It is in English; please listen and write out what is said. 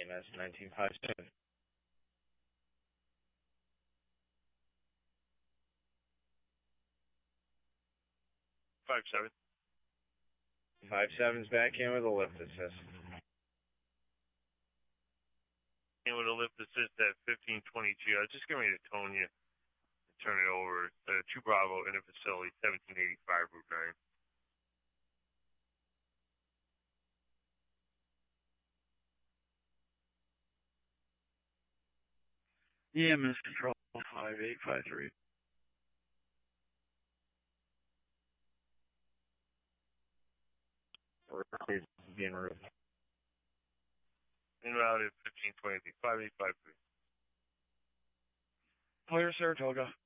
EMS 1957. 57. 57's back in with a lift assist. And with a lift assist at 1522, I was just getting ready to tone you and turn it over. 2 Bravo in a facility, 1785 Route 9. EMS Control 5853. Being route. En route at 1523, 5853. Clear, Saratoga.